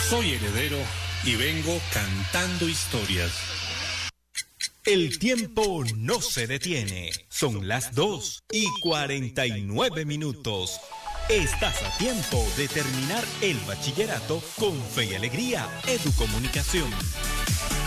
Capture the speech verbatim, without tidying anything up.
Soy heredero y vengo cantando historias. El tiempo no se detiene. Son las dos y cuarenta y nueve minutos. Estás a tiempo de terminar el bachillerato con fe y alegría. Educomunicación.